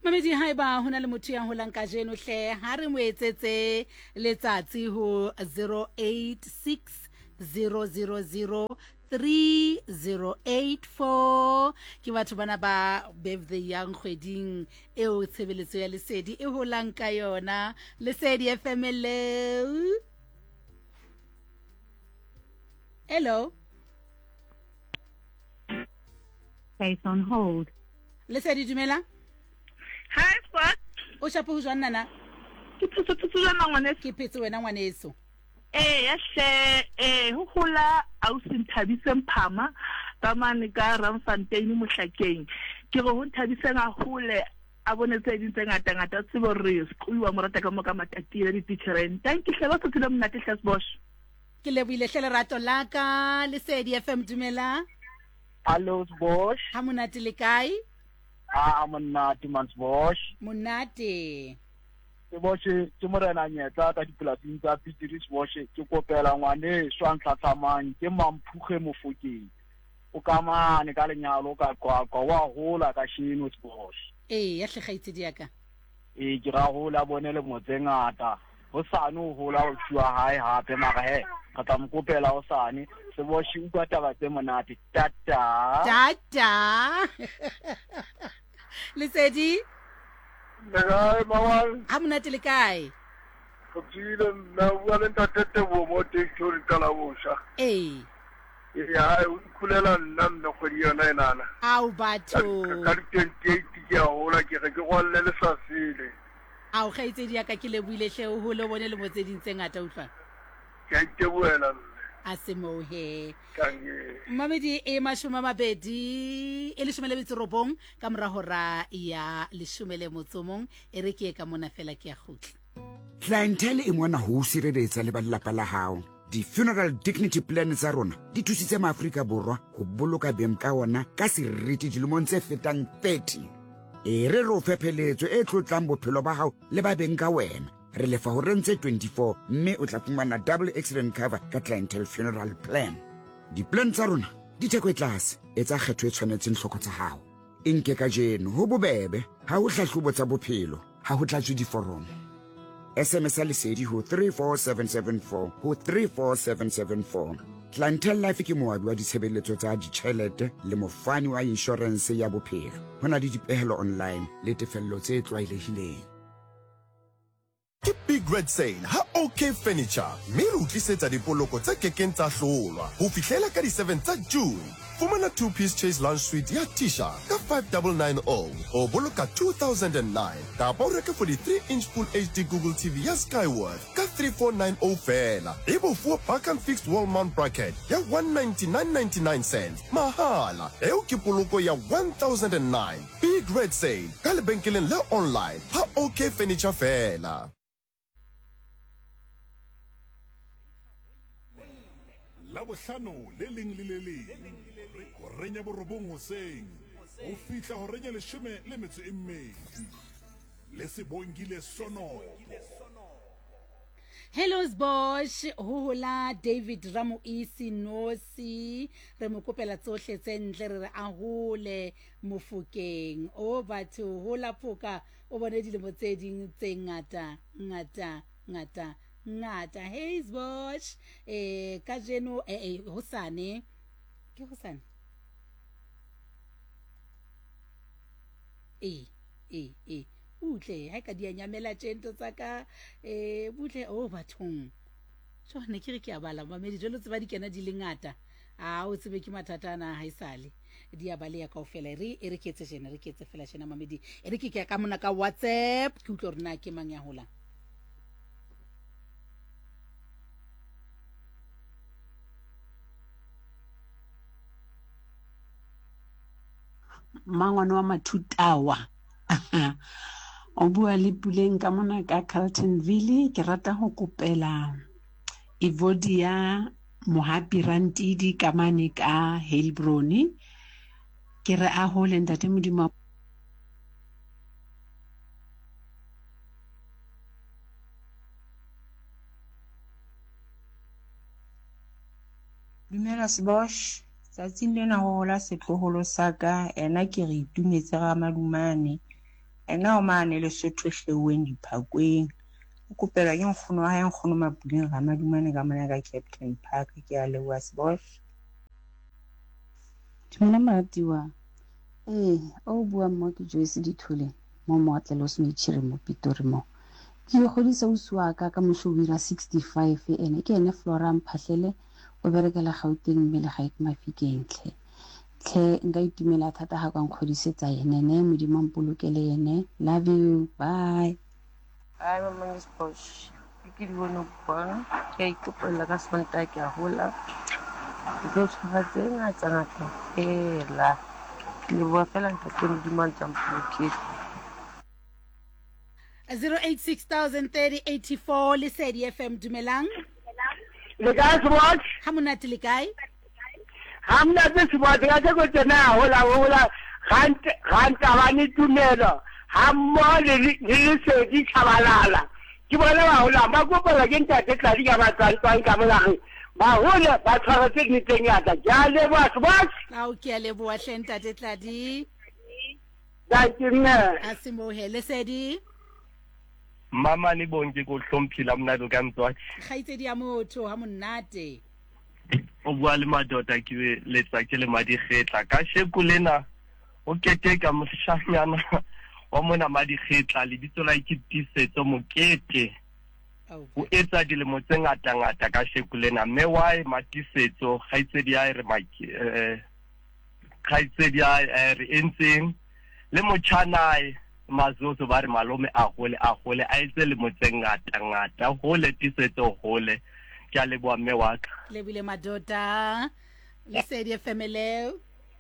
Mamedi haeba hona le motho ya holang ka jeno hle ha re mo etsetse letsatsi ho 086 000 3084 ke batho bana ba birthday yang kgweding eo tshebeletso ya lesedi e holang ka yona Lesedi FM. Hello. Place on hold. Lesedi dumela. Hi, Spot. O shapo ho jwana nana? Ke tsotsotsana ngwaneso. Ke phetse wena ngwaneso. Yahle ho hola ausi Nthabise Mphama ka mane ka Ramfontein Mohlakeng. Ke go Nthabise nga hole a bonetse dintse ngata tsebo re sekolo mo rata ka mo ka matatile di teachereng. Thank you hle ba tsotile mnate hle Bosch. Ke leboile hle lerato la ka Lesedi FM dumela. Hello Bosch. Ha monate le kae? Monate mans Bosch. Monate. Ke Bosch ke morena nyetla ka dipolasing tsa Pitiris Bosch ke kopela ngwane swantlatsamang ke Mamphuge Mofokeng. O kamane ka lenyalo ka qwaqwa wa hola ka shino Bosch. Ya hlekgaitse di aka. Ke ra hola bone le motse ngata. Ho sane ho hola ho tswa hae hape mara he ka tla mokopela ho sane se Bosch o kwa taba tse monate tata. Lesedi Ngai mawal ha monate le kae? Kutile na wale ntatete bo mo tektori kala bosha. Ya ukhulela nna nna khodi yona enana. Au batho. Ka 28 ya hola ke re ke golle le sasile. Au khaitse di aka ke lebuile hle o hole bone le motse dintse ngata utlwa. Ke itebuela. Asemohe. Kange. Mamedi mashome mabedi e leshome le metsorobong ka mora hora ya leshome le motsomong e re ke ka mona fela ke ya khutla. Clientele e mona ho sireletsa le balapa la hao. Di funeral dignity plan tsa rona di thusitse maAfrika borwa ho boloka beng ka ona ka seriti dilemong tse fetang 30. E re ro fepheletso e tlotlang bophelo ba hao le ba beng ka wena. Re lefa ho rentse 24 mme o tla fumana double accident cover ka clientele funeral plan. Di plan tsa rona di theko e tlase e tsa kgetho e tshwanetseng hloko tsa hao. Inke ka jeno ho bobebe ha ho hlahlobo tsa bophelo ha ho tlatswe diforomo. SMS Lesedi ho 34774 ho 34774. Clientele Life ke moabi wa ditshebeletso tsa ditjhelete le mofani wa insurance ya bophelo. Hona le dipehelo online le tefello tse tlwaelehileng. Ke Big Red Sale ha OK Furniture mme re utlisetsa dipoloko tse kekeng tsa hlolwa ho fihlela ka di 7 tsa June. Fumana 2-piece Chase Lounge Suite ya Tisha ka 5990 o boloka 2009 kapa o reke 43-inch Full HD Google TV ya Skyworth ka 3490 fela. Ebo fuwa Park and Fixed Wall Mount Bracket ya 199.99 cents mahala. Eo ke poloko ya 1009. Big Red Sale ka lebenkeleng le online ha OK Furniture fela. La bohlano le leng le le leng ho renya borobong hoseng o fihla ho renya leshome le metso e mmedi le se bongile sono. Hello Bosch ho hola David Ramoisi Nosi re mo kopela tsohle tse ntle re a hole Mofokeng o batho hola phoka o bone dilemo tse ding tse ngata. Hey Bosch ka jeno hosane ke hosane utle ha ka dia nyamela tshento tsaka butle o bathong so ne ke re ke a bala mamedi jelo tse ba di kena di lengata o tsebe ke mathata na ha isale di a bale ya kaofela re ke tse fela shena mamedi e re ke ka mona ka WhatsApp ke utlo rena ke mang ya hola Mangwana wa Mathutawa o bua le Puleng ka mona ka Carltonville. Ke rata ho kopela Evodia Mohapi Rantidi ka mane ka Heilbron. Ke re a hole ntate Modimo. Dumela Bosch. Tsatsing lena ho hola setloholo sa ka ena ke re itumetse ga Madumane ena o maane le Sotho hleweng diphakweng o kopela ke nkgono wa hae nkgono Mapuleng ga Madumane ka mona ka Captain Park ke a leboha Sebosh. Dumela maratiwa. O bua mo ke Joyce Dithole mo Moatlelo Smetšhiri mo Pitori mo. Ke godisa uswaka ka moshobira 65 ene ke ene Flora Mphahlele o berekela Gauteng mmele ga ke Mafikeng tle nka itumela thata ha kwa nkgodisetsa ene ne modimo mpolokele ene. Love you, bye. Hi mama Sebosh. Ke di bona bona ke ikopela ka Sonta ke a hola. Ke tlo tshwara tse ngata fela. Le bua fela ntate modimo a ntse mpoloketse. 086 Lesedi FM dumelang. Le guys watch. Ha monate le kae? Ha monate Sebosh ga se go tsena hola ganta bani tumelo. Ha mo le Lesedi Tshabalala. Ke bona ba hola ba kopela ke ntate tladi ka batsantsa ka molagi. Ba hola ba tshwara tse di tsengata. Ja le ba Sebosh. A o ke a leboa hle ntate tladi. Da ke nne. Asimohe Lesedi. Mama ni bonke go hlomphila mna lo ka mtswa. Khaitsedi ya motho ha monate. O bua le madota ke letsa ke le madighetla ka shekulena o keteka moshanyana wa mona madighetla le bitso la ikitisetso mokete. O etsa dilemo tse ngata ka shekulena mme why matisetso khaitsedi ya re khaitsedi ya re entseng le mochanae mazozo ba re malome a gole a itse le motseng ngata hole tisetso hole ke a leboa mme wa ka lebile madota Lesedi FM.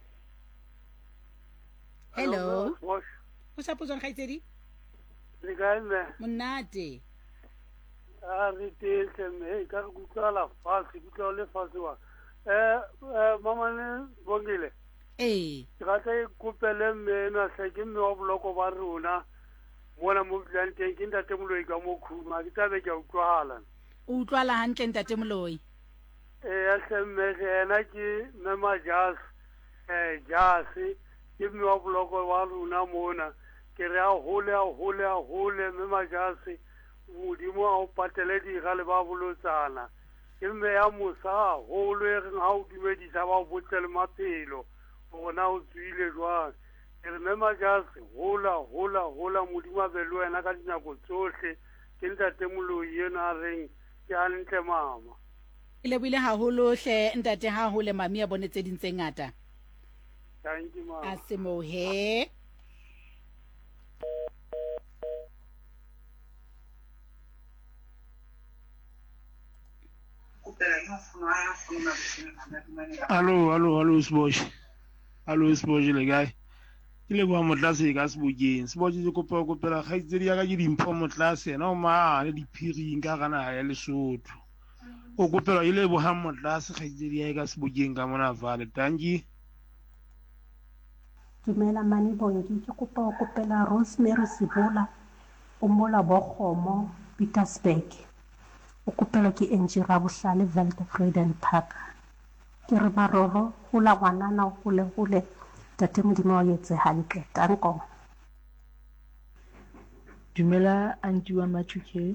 Hello o sa pozong khaitsedi le gae monate a re tse me ka go tsala fase ke tlo le fase wa mama ne bongile ke rata ikopele mmena se ke mme wa boloko ba rona mona mo planteng ke ntate moloi ka mo khuma ke tabe ke utlwala o utlwala hantle ntate moloi a se mme ena ke mama jase ke mme wa boloko wa rona mona ke re a hole mama jase modimo a o patele di ga le ba bolotsana ke mme ya mosa holo e re ha o dumedisa ba o botsele mapelo bona o tswile jwang ke re mema jase hola modimo a be le wena ka dinako tsohle ke ntate moloi yena a reng ke hantle mama ke lebile haholo hle ntate ha hole mami a bone tse ding tse ngata thank you mama Asimohe Hello Sebosh. Hello Sebosh le guy. Ile bua motlase ka Sebokeng. Sebosh se kopela khaitsedi ya ka ke dimpho motlase na o ma le diphiring ka gana ya Lesotho. O kopela ile boha motlase khaitsedi ya ka Sebokeng ka mona vale. Tangi. Dumela mani bongi ke kopa o kopela Rosemary Sibola o mola Bokgomo Pietersburg. O kopela ke NG Rabohlale Veldefreden Park. Ke re maroro hula ngwanana hule tate modimo wa yetse hantle tanko. Dumela anti wa Machuke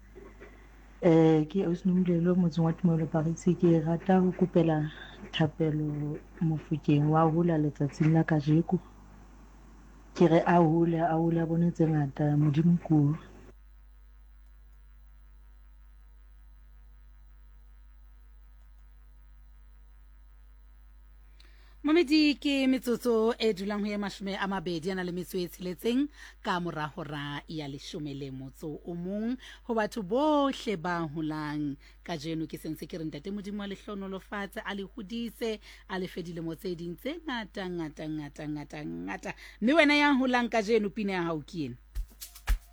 ke Osnomlelo motseng wa Tumelo Paritse ke rata ho kopela Thapelo Mofokeng wa hula letsatsing la kajeko ke re a hula bone tse ngata modimo kuno. Mamedi ke metsotso e dulang ho ye 20 ana le metso e tsheletseng ka mora hora ya 10 o mong ho batho bohle ba holang ka jeno ke sentse ke re ntate modimo wa lehlono fatshe a le hodise a le fedile mo tse ding tse ngata mme wena ya holang ka jeno pina ya hao ke ena